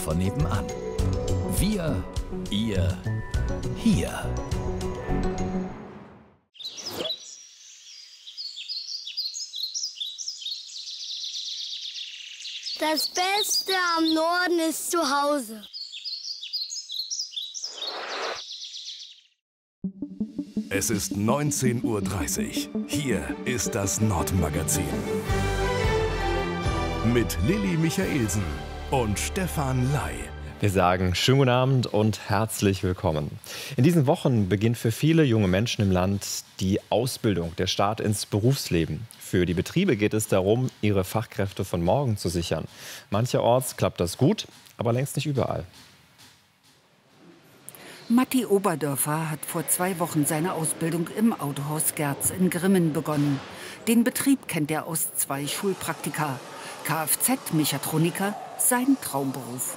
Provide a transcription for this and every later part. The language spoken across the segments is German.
von nebenan. Wir, ihr, hier. Das Beste am Norden ist zu Hause. Es ist 19:30 Uhr. Hier ist das Nordmagazin. Mit Lilly Michaelsen und Stefan Ley. Wir sagen schönen guten Abend und herzlich willkommen. In diesen Wochen beginnt für viele junge Menschen im Land die Ausbildung, der Start ins Berufsleben. Für die Betriebe geht es darum, ihre Fachkräfte von morgen zu sichern. Mancherorts klappt das gut, aber längst nicht überall. Matti Oberdörfer hat vor 2 Wochen seine Ausbildung im Autohaus Gerz in Grimmen begonnen. Den Betrieb kennt er aus 2 Schulpraktika. Kfz-Mechatroniker, sein Traumberuf.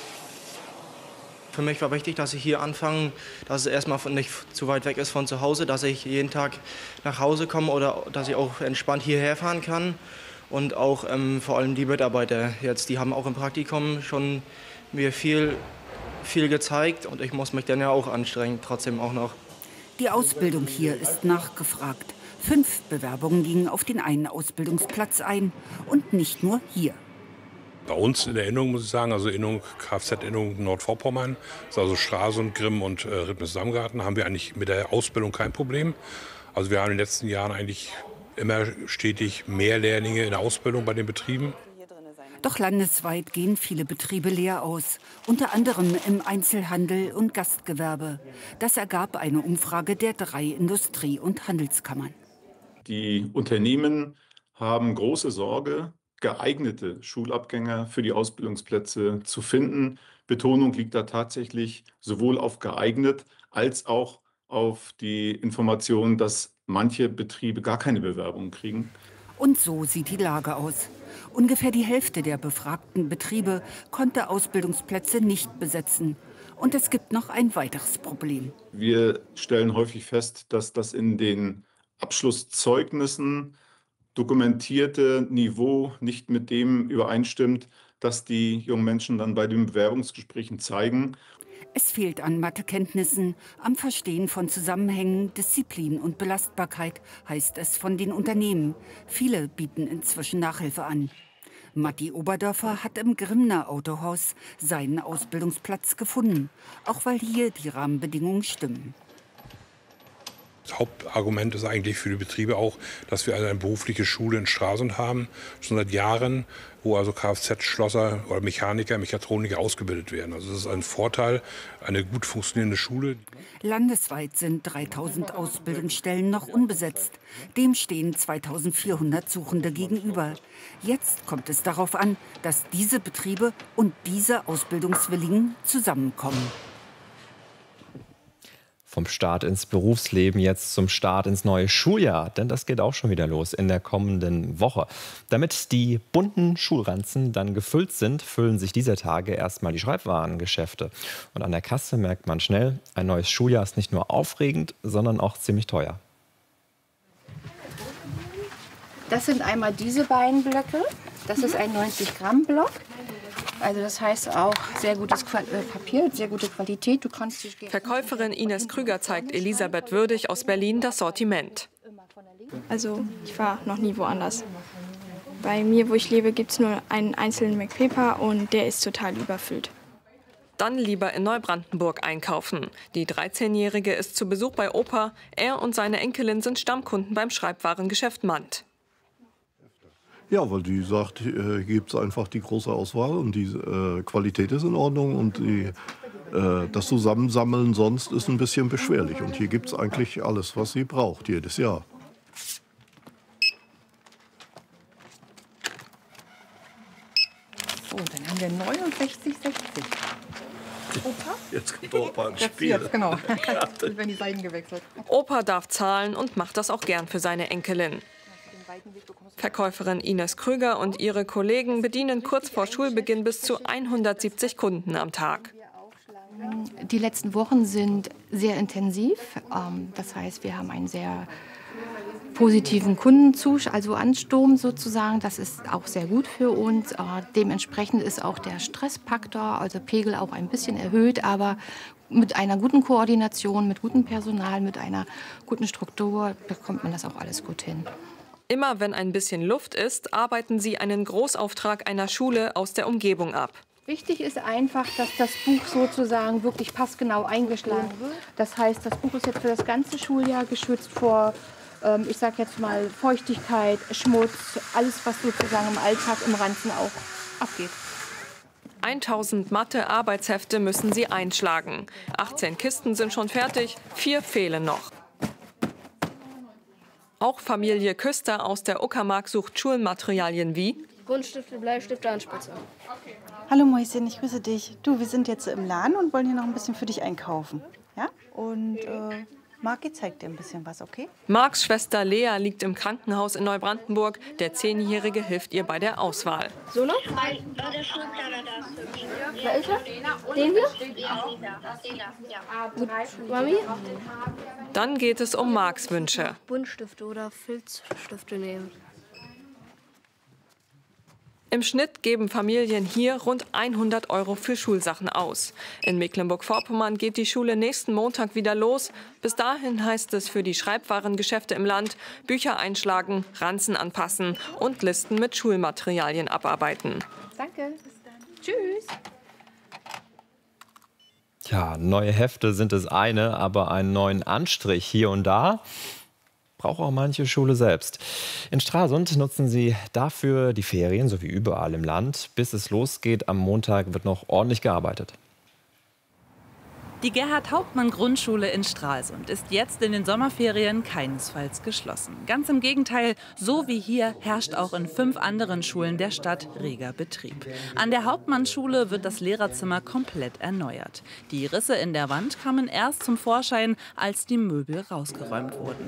Für mich war wichtig, dass ich hier anfange, dass es erstmal nicht zu weit weg ist von zu Hause, dass ich jeden Tag nach Hause komme oder dass ich auch entspannt hierher fahren kann. Und auch vor allem die Mitarbeiter jetzt, die haben auch im Praktikum schon mir viel gezeigt und ich muss mich dann ja auch anstrengen, trotzdem auch noch. Die Ausbildung hier ist nachgefragt. 5 Bewerbungen gingen auf den einen Ausbildungsplatz ein und nicht nur hier. Bei uns in der Innung, muss ich sagen, also Innung, Kfz-Innung Nordvorpommern, ist also Stralsund, Grimm und Ribnitz-Samgarten, haben wir eigentlich mit der Ausbildung kein Problem. Also wir haben in den letzten Jahren eigentlich immer stetig mehr Lehrlinge in der Ausbildung bei den Betrieben. Doch landesweit gehen viele Betriebe leer aus, unter anderem im Einzelhandel und Gastgewerbe. Das ergab eine Umfrage der 3 Industrie- und Handelskammern. Die Unternehmen haben große Sorge, geeignete Schulabgänger für die Ausbildungsplätze zu finden. Betonung liegt da tatsächlich sowohl auf geeignet als auch auf die Information, dass manche Betriebe gar keine Bewerbung kriegen. Und so sieht die Lage aus. Ungefähr die Hälfte der befragten Betriebe konnte Ausbildungsplätze nicht besetzen. Und es gibt noch ein weiteres Problem. Wir stellen häufig fest, dass das in den Abschlusszeugnissen dokumentierte Niveau nicht mit dem übereinstimmt, das die jungen Menschen dann bei den Bewerbungsgesprächen zeigen. Es fehlt an Mathekenntnissen, am Verstehen von Zusammenhängen, Disziplin und Belastbarkeit, heißt es von den Unternehmen. Viele bieten inzwischen Nachhilfe an. Matti Oberdörfer hat im Grimner Autohaus seinen Ausbildungsplatz gefunden, auch weil hier die Rahmenbedingungen stimmen. Das Hauptargument ist eigentlich für die Betriebe auch, dass wir eine berufliche Schule in Stralsund haben, schon seit Jahren, wo also Kfz-Schlosser oder Mechaniker, Mechatroniker ausgebildet werden. Also das ist ein Vorteil, eine gut funktionierende Schule. Landesweit sind 3000 Ausbildungsstellen noch unbesetzt. Dem stehen 2400 Suchende gegenüber. Jetzt kommt es darauf an, dass diese Betriebe und diese Ausbildungswilligen zusammenkommen. Vom Start ins Berufsleben jetzt zum Start ins neue Schuljahr. Denn das geht auch schon wieder los in der kommenden Woche. Damit die bunten Schulranzen dann gefüllt sind, füllen sich dieser Tage erstmal die Schreibwarengeschäfte. Und an der Kasse merkt man schnell, ein neues Schuljahr ist nicht nur aufregend, sondern auch ziemlich teuer. Das sind einmal diese beiden Blöcke. Das ist ein 90-Gramm-Block. Also das heißt auch sehr gutes Papier, sehr gute Qualität. Verkäuferin Ines Krüger zeigt Elisabeth Würdig aus Berlin das Sortiment. Also ich war noch nie woanders. Bei mir, wo ich lebe, gibt es nur einen einzelnen McPaper und der ist total überfüllt. Dann lieber in Neubrandenburg einkaufen. Die 13-Jährige ist zu Besuch bei Opa. Er und seine Enkelin sind Stammkunden beim Schreibwarengeschäft Mand. Ja, weil die sagt, hier gibt es einfach die große Auswahl und die Qualität ist in Ordnung und das Zusammensammeln sonst ist ein bisschen beschwerlich. Und hier gibt es eigentlich alles, was sie braucht, jedes Jahr. So, dann haben wir 69,60. Opa? Jetzt kommt Opa ins Spiel. Jetzt, genau. Jetzt werden die Seiten gewechselt. Opa darf zahlen und macht das auch gern für seine Enkelin. Verkäuferin Ines Krüger und ihre Kollegen bedienen kurz vor Schulbeginn bis zu 170 Kunden am Tag. Die letzten Wochen sind sehr intensiv. Das heißt, wir haben einen sehr positiven also Ansturm sozusagen. Das ist auch sehr gut für uns. Dementsprechend ist auch der Stressfaktor, also Pegel, auch ein bisschen erhöht, aber mit einer guten Koordination, mit gutem Personal, mit einer guten Struktur bekommt man das auch alles gut hin. Immer wenn ein bisschen Luft ist, arbeiten sie einen Großauftrag einer Schule aus der Umgebung ab. Wichtig ist einfach, dass das Buch sozusagen wirklich passgenau eingeschlagen wird. Das heißt, das Buch ist jetzt für das ganze Schuljahr geschützt vor, ich sag jetzt mal, Feuchtigkeit, Schmutz, alles, was sozusagen im Alltag im Ranzen auch abgeht. 1000 Mathe-Arbeitshefte müssen sie einschlagen. 18 Kisten sind schon fertig, 4 fehlen noch. Auch Familie Küster aus der Uckermark sucht Schulmaterialien wie Buntstifte, Bleistifte, Anspitze. Hallo Mäuschen, ich grüße dich. Du, wir sind jetzt im Laden und wollen hier noch ein bisschen für dich einkaufen. Ja? Und Marki zeigt dir ein bisschen was, okay? Marks Schwester Lea liegt im Krankenhaus in Neubrandenburg. Der 10-Jährige hilft ihr bei der Auswahl. So noch? Der Schulplaner da ist hübsch. Welcher? Den hier? Ja. Gut, Mami? Dann geht es um Marks Wünsche. Buntstifte oder Filzstifte nehmen. Im Schnitt geben Familien hier rund 100 € für Schulsachen aus. In Mecklenburg-Vorpommern geht die Schule nächsten Montag wieder los. Bis dahin heißt es für die Schreibwarengeschäfte im Land Bücher einschlagen, Ranzen anpassen und Listen mit Schulmaterialien abarbeiten. Danke. Tschüss. Ja, neue Hefte sind das eine, aber einen neuen Anstrich hier und da braucht auch manche Schule selbst. In Stralsund nutzen sie dafür die Ferien, so wie überall im Land. Bis es losgeht, am Montag wird noch ordentlich gearbeitet. Die Gerhard-Hauptmann-Grundschule in Stralsund ist jetzt in den Sommerferien keinesfalls geschlossen. Ganz im Gegenteil, so wie hier herrscht auch in 5 anderen Schulen der Stadt reger Betrieb. An der Hauptmann-Schule wird das Lehrerzimmer komplett erneuert. Die Risse in der Wand kamen erst zum Vorschein, als die Möbel rausgeräumt wurden.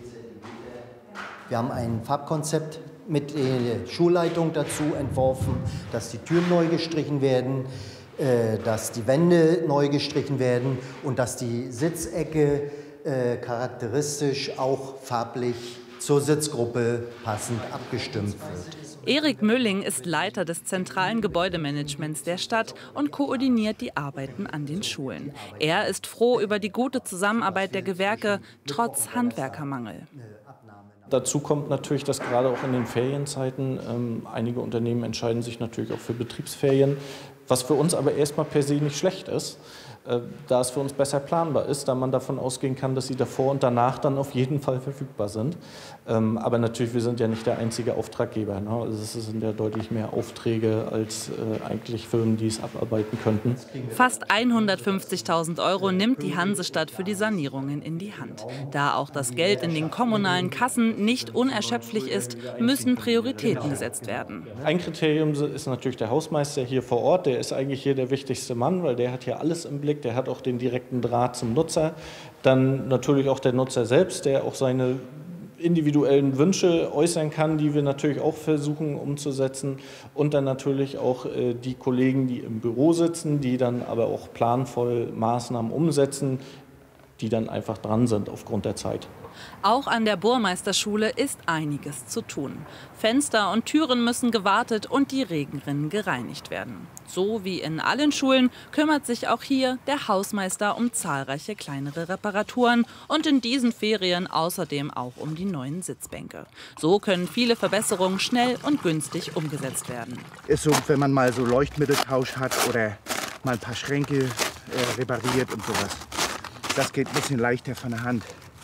Wir haben ein Farbkonzept mit der Schulleitung dazu entworfen, dass die Türen neu gestrichen werden, dass die Wände neu gestrichen werden und dass die Sitzecke charakteristisch auch farblich zur Sitzgruppe passend abgestimmt wird. Erik Mölling ist Leiter des zentralen Gebäudemanagements der Stadt und koordiniert die Arbeiten an den Schulen. Er ist froh über die gute Zusammenarbeit der Gewerke, trotz Handwerkermangel. Dazu kommt natürlich, dass gerade auch in den Ferienzeiten einige Unternehmen entscheiden sich natürlich auch für Betriebsferien, was für uns aber erstmal per se nicht schlecht ist, da es für uns besser planbar ist, da man davon ausgehen kann, dass sie davor und danach dann auf jeden Fall verfügbar sind. Aber natürlich, wir sind ja nicht der einzige Auftraggeber. Ne? Also es sind ja deutlich mehr Aufträge als eigentlich Firmen, die es abarbeiten könnten. Fast 150.000 € nimmt die Hansestadt für die Sanierungen in die Hand. Da auch das Geld in den kommunalen Kassen nicht unerschöpflich ist, müssen Prioritäten gesetzt werden. Ein Kriterium ist natürlich der Hausmeister hier vor Ort. Der ist eigentlich hier der wichtigste Mann, weil der hat hier alles im Blick. Der hat auch den direkten Draht zum Nutzer. Dann natürlich auch der Nutzer selbst, der auch seine individuellen Wünsche äußern kann, die wir natürlich auch versuchen umzusetzen. Und dann natürlich auch die Kollegen, die im Büro sitzen, die dann aber auch planvoll Maßnahmen umsetzen, die dann einfach dran sind aufgrund der Zeit. Auch an der Burmeisterschule ist einiges zu tun. Fenster und Türen müssen gewartet und die Regenrinnen gereinigt werden. So wie in allen Schulen kümmert sich auch hier der Hausmeister um zahlreiche kleinere Reparaturen und in diesen Ferien außerdem auch um die neuen Sitzbänke. So können viele Verbesserungen schnell und günstig umgesetzt werden. Ist so, wenn man mal so Leuchtmitteltausch hat oder mal ein paar Schränke repariert und sowas. Das geht ein bisschen leichter von der Hand.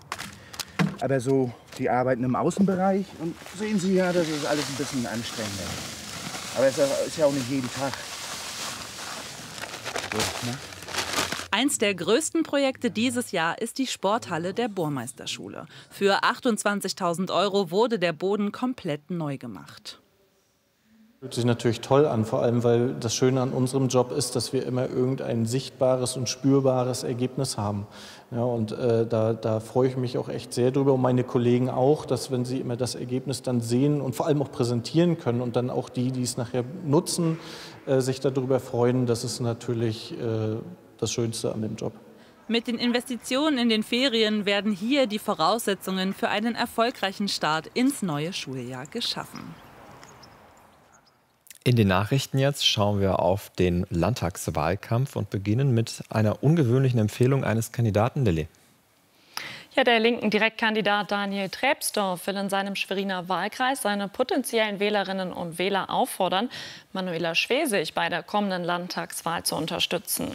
Aber so, die arbeiten im Außenbereich und sehen Sie ja, das ist alles ein bisschen anstrengender. Aber es ist ja auch nicht jeden Tag. So, ne? Eins der größten Projekte dieses Jahr ist die Sporthalle der Burmeisterschule. Für 28.000 € wurde der Boden komplett neu gemacht. Hört sich natürlich toll an, vor allem weil das Schöne an unserem Job ist, dass wir immer irgendein sichtbares und spürbares Ergebnis haben. Ja, und da freue ich mich auch echt sehr drüber und meine Kollegen auch, dass wenn sie immer das Ergebnis dann sehen und vor allem auch präsentieren können und dann auch die, die es nachher nutzen, sich darüber freuen, das ist natürlich das Schönste an dem Job. Mit den Investitionen in den Ferien werden hier die Voraussetzungen für einen erfolgreichen Start ins neue Schuljahr geschaffen. In den Nachrichten jetzt schauen wir auf den Landtagswahlkampf und beginnen mit einer ungewöhnlichen Empfehlung eines Kandidaten, Lilly. Ja, der linken Direktkandidat Daniel Trepsdorf will in seinem Schweriner Wahlkreis seine potenziellen Wählerinnen und Wähler auffordern, Manuela Schwesig bei der kommenden Landtagswahl zu unterstützen.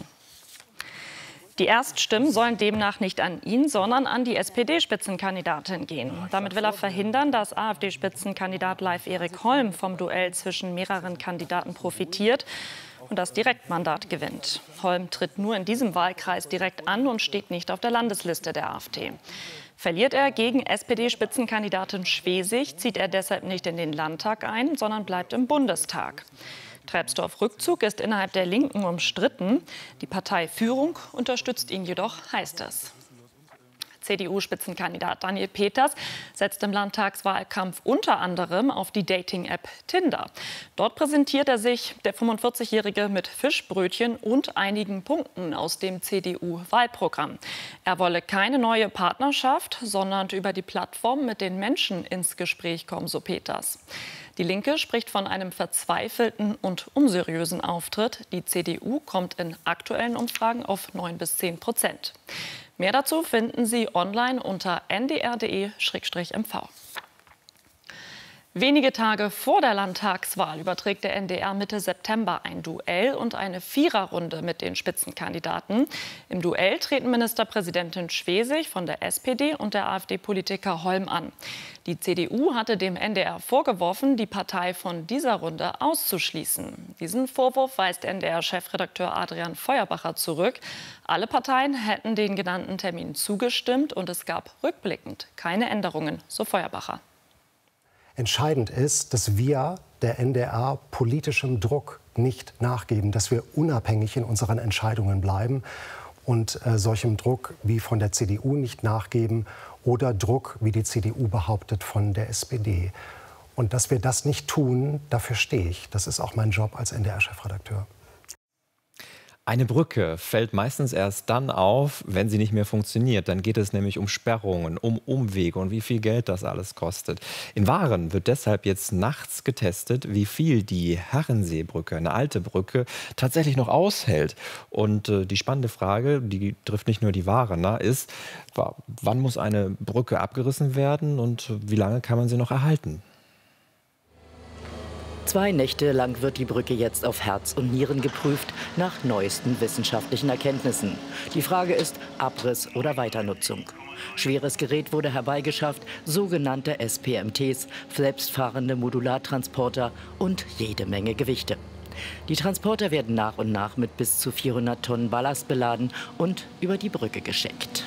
Die Erststimmen sollen demnach nicht an ihn, sondern an die SPD-Spitzenkandidatin gehen. Damit will er verhindern, dass AfD-Spitzenkandidat Leif Erik Holm vom Duell zwischen mehreren Kandidaten profitiert und das Direktmandat gewinnt. Holm tritt nur in diesem Wahlkreis direkt an und steht nicht auf der Landesliste der AfD. Verliert er gegen SPD-Spitzenkandidatin Schwesig, zieht er deshalb nicht in den Landtag ein, sondern bleibt im Bundestag. Trepsdorf Rückzug ist innerhalb der Linken umstritten. Die Parteiführung unterstützt ihn jedoch, heißt es. CDU-Spitzenkandidat Daniel Peters setzt im Landtagswahlkampf unter anderem auf die Dating-App Tinder. Dort präsentiert er sich, der 45-Jährige, mit Fischbrötchen und einigen Punkten aus dem CDU-Wahlprogramm. Er wolle keine neue Partnerschaft, sondern über die Plattform mit den Menschen ins Gespräch kommen, so Peters. Die Linke spricht von einem verzweifelten und unseriösen Auftritt. Die CDU kommt in aktuellen Umfragen auf 9–10%. Mehr dazu finden Sie online unter ndr.de/mv. Wenige Tage vor der Landtagswahl überträgt der NDR Mitte September ein Duell und eine Viererrunde mit den Spitzenkandidaten. Im Duell treten Ministerpräsidentin Schwesig von der SPD und der AfD-Politiker Holm an. Die CDU hatte dem NDR vorgeworfen, die Partei von dieser Runde auszuschließen. Diesen Vorwurf weist NDR-Chefredakteur Adrian Feuerbacher zurück. Alle Parteien hätten den genannten Termin zugestimmt und es gab rückblickend keine Änderungen, so Feuerbacher. Entscheidend ist, dass wir, der NDR, politischem Druck nicht nachgeben, dass wir unabhängig in unseren Entscheidungen bleiben und solchem Druck wie von der CDU nicht nachgeben oder Druck, wie die CDU behauptet, von der SPD. Und dass wir das nicht tun, dafür stehe ich. Das ist auch mein Job als NDR-Chefredakteur. Eine Brücke fällt meistens erst dann auf, wenn sie nicht mehr funktioniert. Dann geht es nämlich um Sperrungen, um Umwege und wie viel Geld das alles kostet. In Waren wird deshalb jetzt nachts getestet, wie viel die Herrenseebrücke, eine alte Brücke, tatsächlich noch aushält. Und die spannende Frage, die trifft nicht nur die Waren, ist, wann muss eine Brücke abgerissen werden und wie lange kann man sie noch erhalten? 2 Nächte lang wird die Brücke jetzt auf Herz und Nieren geprüft, nach neuesten wissenschaftlichen Erkenntnissen. Die Frage ist Abriss oder Weiternutzung. Schweres Gerät wurde herbeigeschafft, sogenannte SPMTs, selbstfahrende Modulartransporter und jede Menge Gewichte. Die Transporter werden nach und nach mit bis zu 400 Tonnen Ballast beladen und über die Brücke geschickt.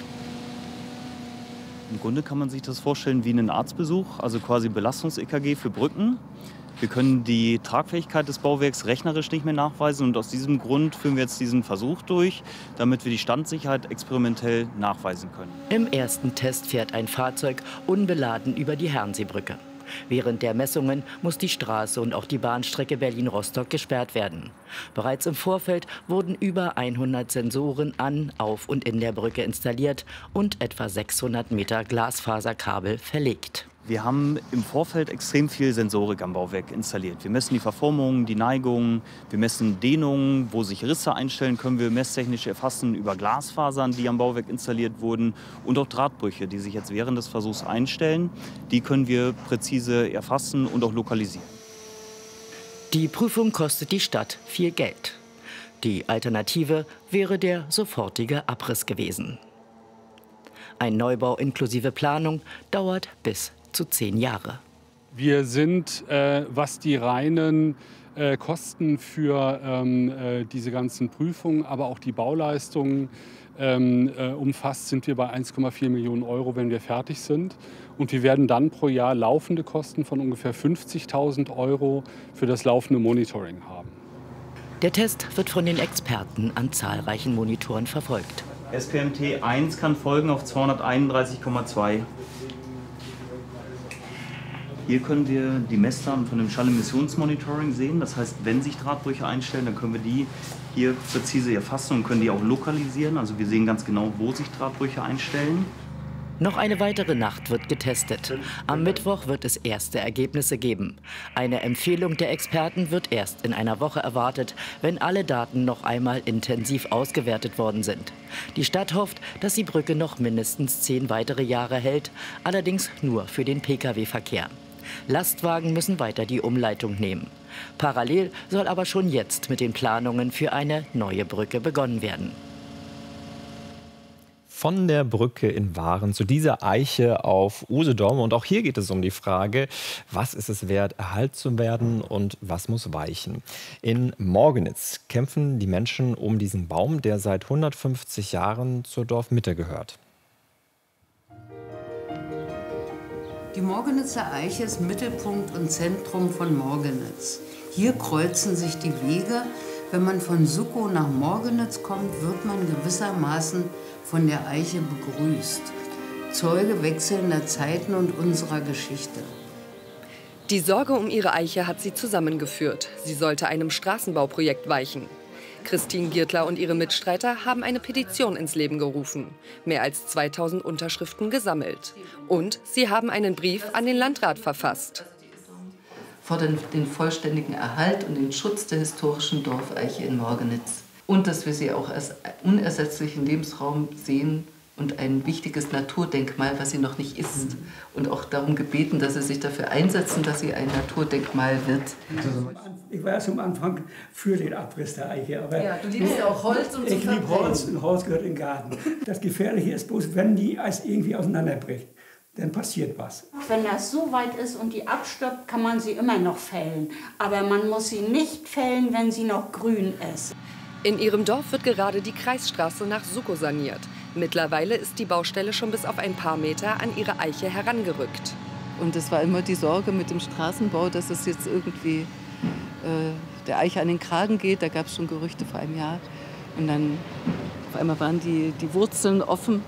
Im Grunde kann man sich das vorstellen wie einen Arztbesuch, also quasi Belastungs-EKG für Brücken. Wir können die Tragfähigkeit des Bauwerks rechnerisch nicht mehr nachweisen und aus diesem Grund führen wir jetzt diesen Versuch durch, damit wir die Standsicherheit experimentell nachweisen können. Im ersten Test fährt ein Fahrzeug unbeladen über die Herrenseebrücke. Während der Messungen muss die Straße und auch die Bahnstrecke Berlin-Rostock gesperrt werden. Bereits im Vorfeld wurden über 100 Sensoren an, auf und in der Brücke installiert und etwa 600 Meter Glasfaserkabel verlegt. Wir haben im Vorfeld extrem viel Sensorik am Bauwerk installiert. Wir messen die Verformung, die Neigung, wir messen Dehnungen, wo sich Risse einstellen, können wir messtechnisch erfassen über Glasfasern, die am Bauwerk installiert wurden und auch Drahtbrüche, die sich jetzt während des Versuchs einstellen. Die können wir präzise erfassen und auch lokalisieren. Die Prüfung kostet die Stadt viel Geld. Die Alternative wäre der sofortige Abriss gewesen. Ein Neubau inklusive Planung dauert bis zu 10 Jahre. Wir sind, was die reinen Kosten für diese ganzen Prüfungen, aber auch die Bauleistungen umfasst, sind wir bei 1,4 Millionen Euro, wenn wir fertig sind. Und wir werden dann pro Jahr laufende Kosten von ungefähr 50.000 Euro für das laufende Monitoring haben. Der Test wird von den Experten an zahlreichen Monitoren verfolgt. SPMT 1 kann folgen auf 231,2. Hier können wir die Messdaten von dem Schallemissionsmonitoring sehen. Das heißt, wenn sich Drahtbrüche einstellen, dann können wir die hier präzise erfassen und können die auch lokalisieren. Also wir sehen ganz genau, wo sich Drahtbrüche einstellen. Noch eine weitere Nacht wird getestet. Am Mittwoch wird es erste Ergebnisse geben. Eine Empfehlung der Experten wird erst in einer Woche erwartet, wenn alle Daten noch einmal intensiv ausgewertet worden sind. Die Stadt hofft, dass die Brücke noch mindestens 10 weitere Jahre hält, allerdings nur für den Pkw-Verkehr. Lastwagen müssen weiter die Umleitung nehmen. Parallel soll aber schon jetzt mit den Planungen für eine neue Brücke begonnen werden. Von der Brücke in Waren zu dieser Eiche auf Usedom. Und auch hier geht es um die Frage, was ist es wert, erhalten zu werden und was muss weichen. In Morgenitz kämpfen die Menschen um diesen Baum, der seit 150 Jahren zur Dorfmitte gehört. Die Morgenitzer Eiche ist Mittelpunkt und Zentrum von Morgenitz. Hier kreuzen sich die Wege. Wenn man von Suckow nach Morgenitz kommt, wird man gewissermaßen von der Eiche begrüßt. Zeuge wechselnder Zeiten und unserer Geschichte. Die Sorge um ihre Eiche hat sie zusammengeführt. Sie sollte einem Straßenbauprojekt weichen. Christine Giertler und ihre Mitstreiter haben eine Petition ins Leben gerufen. Mehr als 2000 Unterschriften gesammelt. Und sie haben einen Brief an den Landrat verfasst. Fordern den vollständigen Erhalt und den Schutz der historischen Dorfeiche in Morgenitz. Und dass wir sie auch als unersetzlichen Lebensraum sehen und ein wichtiges Naturdenkmal, was sie noch nicht ist. Und auch darum gebeten, dass sie sich dafür einsetzen, dass sie ein Naturdenkmal wird. Ich war erst am Anfang für den Abriss der Eiche. Aber ja, du liebst ja auch Holz und so. Ich liebe Holz und Holz gehört in den Garten. Das Gefährliche ist bloß, wenn die Eis irgendwie auseinanderbricht, dann passiert was. Wenn das so weit ist und die abstirbt, kann man sie immer noch fällen. Aber man muss sie nicht fällen, wenn sie noch grün ist. In ihrem Dorf wird gerade die Kreisstraße nach Suckow saniert. Mittlerweile ist die Baustelle schon bis auf ein paar Meter an ihre Eiche herangerückt. Und es war immer die Sorge mit dem Straßenbau, dass es jetzt irgendwie der Eiche an den Kragen geht. Da gab es schon Gerüchte vor einem Jahr. Und dann auf einmal waren die Wurzeln offen.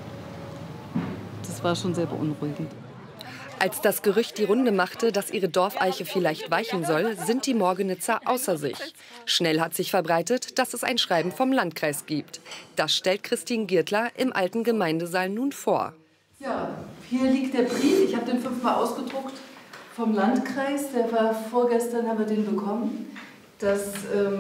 Das war schon sehr beunruhigend. Als das Gerücht die Runde machte, dass ihre Dorfeiche vielleicht weichen soll, sind die Morgenitzer außer sich. Schnell hat sich verbreitet, dass es ein Schreiben vom Landkreis gibt. Das stellt Christine Giertler im alten Gemeindesaal nun vor. Ja, hier liegt der Brief. Ich habe den 5-mal ausgedruckt vom Landkreis. Der war vorgestern, haben wir den bekommen, dass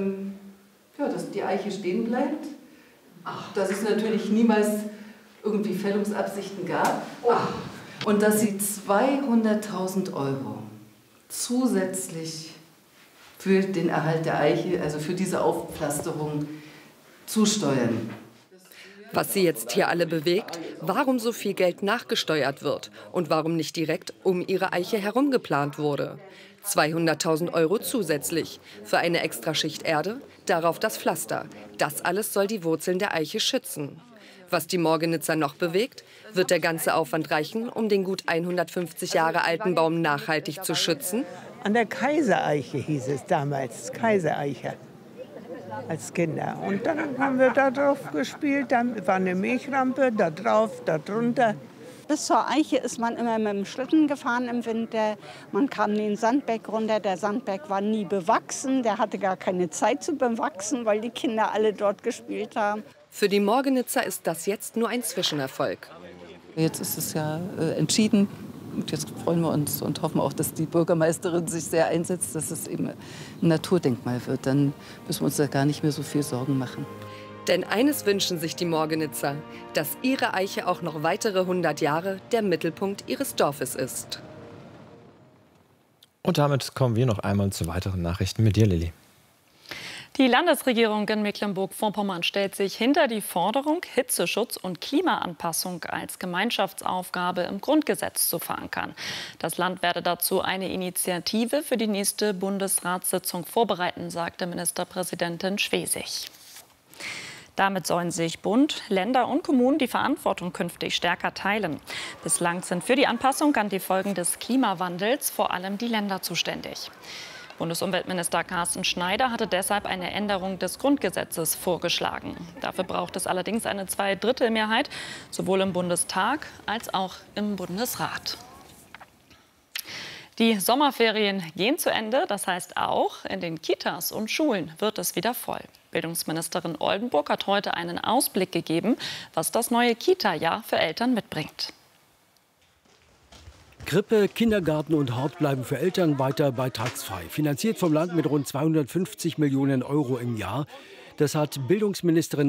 die Eiche stehen bleibt. Ach, dass es natürlich niemals irgendwie Fällungsabsichten gab. Und dass sie 200.000 € zusätzlich für den Erhalt der Eiche, also für diese Aufpflasterung, zusteuern. Was sie jetzt hier alle bewegt, warum so viel Geld nachgesteuert wird und warum nicht direkt um ihre Eiche herum geplant wurde. 200.000 € zusätzlich für eine Extraschicht Erde, darauf das Pflaster. Das alles soll die Wurzeln der Eiche schützen. Was die Morgenitzer noch bewegt, wird der ganze Aufwand reichen, um den gut 150 Jahre alten Baum nachhaltig zu schützen? An der Kaisereiche hieß es damals, Kaisereiche, als Kinder. Und dann haben wir da drauf gespielt, dann war eine Milchrampe, da drauf, da drunter. Bis zur Eiche ist man immer mit dem Schlitten gefahren im Winter. Man kam den Sandberg runter. Der Sandberg war nie bewachsen. Der hatte gar keine Zeit zu bewachsen, weil die Kinder alle dort gespielt haben. Für die Morgenitzer ist das jetzt nur ein Zwischenerfolg. Jetzt ist es ja entschieden. Und jetzt freuen wir uns und hoffen auch, dass die Bürgermeisterin sich sehr einsetzt, dass es eben ein Naturdenkmal wird. Dann müssen wir uns da gar nicht mehr so viel Sorgen machen. Denn eines wünschen sich die Morgenitzer, dass ihre Eiche auch noch weitere 100 Jahre der Mittelpunkt ihres Dorfes ist. Und damit kommen wir noch einmal zu weiteren Nachrichten mit dir, Lilly. Die Landesregierung in Mecklenburg-Vorpommern stellt sich hinter die Forderung, Hitzeschutz und Klimaanpassung als Gemeinschaftsaufgabe im Grundgesetz zu verankern. Das Land werde dazu eine Initiative für die nächste Bundesratssitzung vorbereiten, sagte Ministerpräsidentin Schwesig. Damit sollen sich Bund, Länder und Kommunen die Verantwortung künftig stärker teilen. Bislang sind für die Anpassung an die Folgen des Klimawandels vor allem die Länder zuständig. Bundesumweltminister Carsten Schneider hatte deshalb eine Änderung des Grundgesetzes vorgeschlagen. Dafür braucht es allerdings eine Zweidrittelmehrheit, sowohl im Bundestag als auch im Bundesrat. Die Sommerferien gehen zu Ende. Das heißt auch, in den Kitas und Schulen wird es wieder voll. Bildungsministerin Oldenburg hat heute einen Ausblick gegeben, was das neue Kita-Jahr für Eltern mitbringt. Krippe, Kindergarten und Hort bleiben für Eltern weiter beitragsfrei. Finanziert vom Land mit rund 250 Millionen € im Jahr. Das hat Bildungsministerin